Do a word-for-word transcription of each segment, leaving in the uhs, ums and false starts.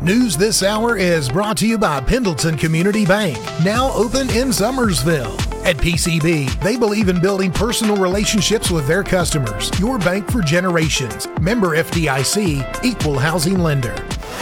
News this hour is brought to you by Pendleton Community Bank, now open in Summersville. At P C B, they believe in building personal relationships with their customers. Your bank for generations. Member F D I C, equal housing lender.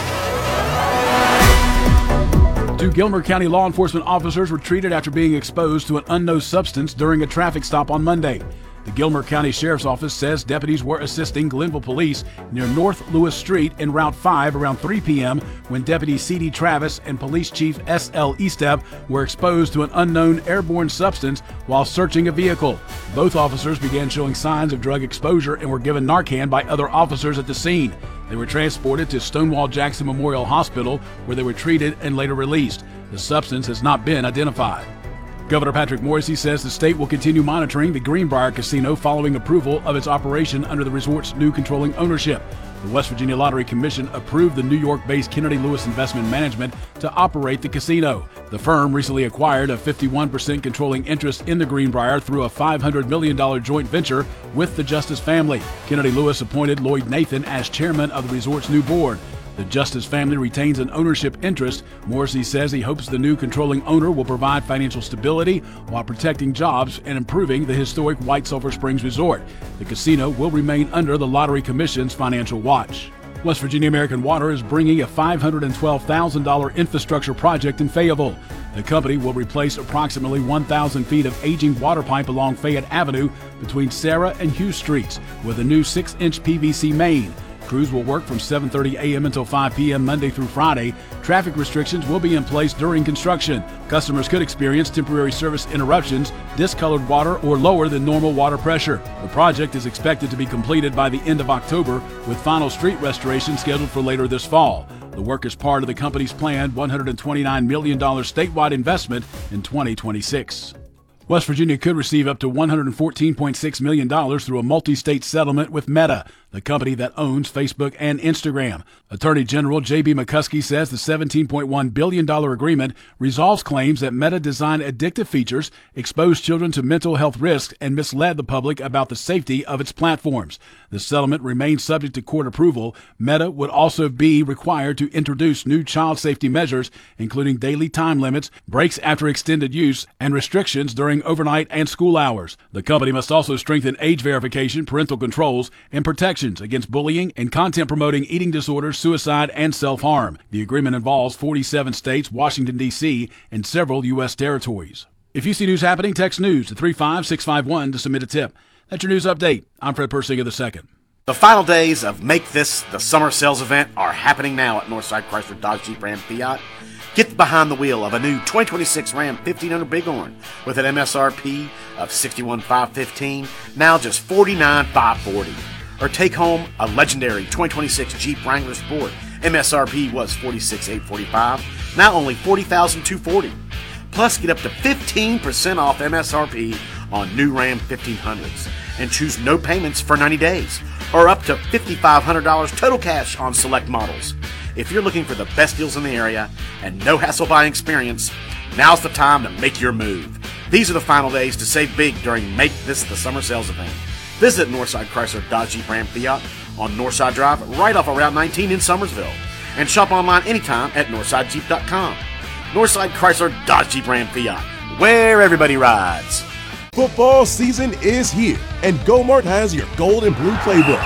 Two Gilmer County law enforcement officers were treated after being exposed to an unknown substance during a traffic stop on Monday. The Gilmer County Sheriff's Office says deputies were assisting Glenville Police near North Lewis Street in Route five around three p.m. when Deputy C D Travis and Police Chief S L Estep were exposed to an unknown airborne substance while searching a vehicle. Both officers began showing signs of drug exposure and were given Narcan by other officers at the scene. They were transported to Stonewall Jackson Memorial Hospital, where they were treated and later released. The substance has not been identified. Governor Patrick Morrisey says the state will continue monitoring the Greenbrier Casino following approval of its operation under the resort's new controlling ownership. The West Virginia Lottery Commission approved the New York-based Kennedy Lewis Investment Management to operate the casino. The firm recently acquired a fifty-one percent controlling interest in the Greenbrier through a five hundred million dollars joint venture with the Justice family. Kennedy Lewis appointed Lloyd Nathan as chairman of the resort's new board. The Justice family retains an ownership interest. Morrissey says he hopes the new controlling owner will provide financial stability while protecting jobs and improving the historic White Sulphur Springs Resort. The casino will remain under the Lottery Commission's financial watch. West Virginia American Water is bringing a five hundred twelve thousand dollars infrastructure project in Fayetteville. The company will replace approximately one thousand feet of aging water pipe along Fayette Avenue between Sarah and Hughes Streets with a new six inch P V C main. Crews will work from seven thirty a.m. until five p.m. Monday through Friday. Traffic restrictions will be in place during construction. Customers could experience temporary service interruptions, discolored water, or lower than normal water pressure. The project is expected to be completed by the end of October, with final street restoration scheduled for later this fall. The work is part of the company's planned one hundred twenty-nine million dollars statewide investment in twenty twenty-six. West Virginia could receive up to one hundred fourteen point six million dollars through a multi-state settlement with Meta, the company that owns Facebook and Instagram. Attorney General J B McCuskey says the seventeen point one billion dollars agreement resolves claims that Meta designed addictive features, exposed children to mental health risks, and misled the public about the safety of its platforms. The settlement remains subject to court approval. Meta would also be required to introduce new child safety measures, including daily time limits, breaks after extended use, and restrictions during overnight and school hours. The company must also strengthen age verification, parental controls, and protections against bullying and content promoting eating disorders, suicide, and self-harm. The agreement involves forty-seven states, Washington, D C, and several U S territories. If you see news happening, text news to three five six five one to submit a tip. That's your news update. I'm Fred Persinger the second. The final days of Make This the Summer Sales event are happening now at Northside Chrysler Dodge Jeep Ram Fiat. Get behind the wheel of a new twenty twenty-six Ram fifteen hundred Bighorn with an M S R P of sixty-one thousand five hundred fifteen dollars, now just forty-nine thousand five hundred forty dollars. Or take home a legendary twenty twenty-six Jeep Wrangler Sport. M S R P was forty-six thousand eight hundred forty-five dollars, now only forty thousand two hundred forty dollars. Plus, get up to fifteen percent off M S R P on new Ram fifteen hundreds and choose no payments for ninety days, or up to five thousand five hundred dollars total cash on select models. If you're looking for the best deals in the area and no hassle buying experience, now's the time to make your move. These are the final days to save big during Make This the Summer Sales event. Visit Northside Chrysler Dodge Jeep Ram Fiat on Northside Drive right off of Route nineteen in Summersville, and shop online anytime at northside jeep dot com. Northside Chrysler Dodge Jeep Ram Fiat, where everybody rides. Football season is here, and GoMart has your gold and blue playbook.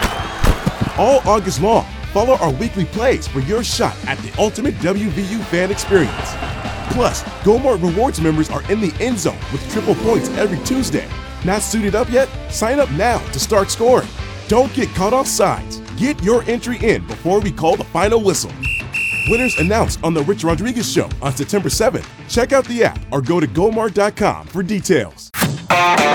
All August long, follow our weekly plays for your shot at the ultimate W V U fan experience. Plus, GoMart Rewards members are in the end zone with triple points every Tuesday. Not suited up yet? Sign up now to start scoring. Don't get caught off sides. Get your entry in before we call the final whistle. Winners announced on The Rich Rodriguez Show on September seventh. Check out the app or go to gomart dot com for details.